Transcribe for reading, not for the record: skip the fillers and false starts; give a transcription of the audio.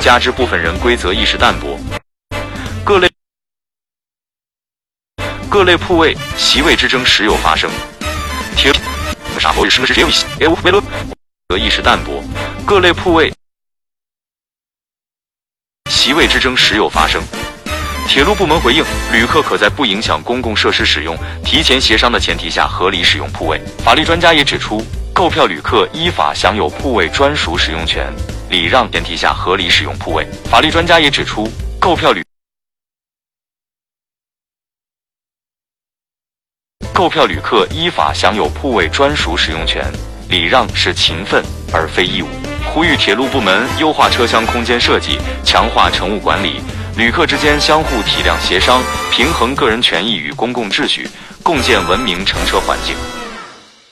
加之部分人规则意识淡薄，各类铺位、席位之争时有发生。铁路意识淡薄，各类铺位、席位之争时有发生。铁路部门回应，旅客可在不影响公共设施使用、提前协商的前提下合理使用铺位。法律专家也指出，购票旅客依法享有铺位专属使用权，礼让前提下合理使用铺位。法律专家也指出，购票旅客依法享有铺位专属使用权，礼让是情分而非义务。呼吁铁路部门优化车厢空间设计，强化乘务管理，旅客之间相互体谅协商，平衡个人权益与公共秩序，共建文明乘车环境。